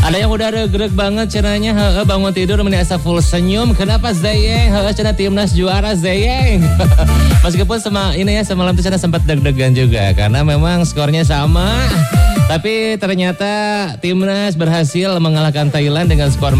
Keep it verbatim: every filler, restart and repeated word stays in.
Ada yang udah regreg banget cenanya, heeh, bangun tidur meni asa full senyum. Kenapa Zeyeng? Heeh, cenah timnas juara Zeyeng. Meskipun sama ini ya semalam itu cenah sempat deg-degan juga karena memang skornya sama. Tapi ternyata timnas berhasil mengalahkan Thailand dengan skor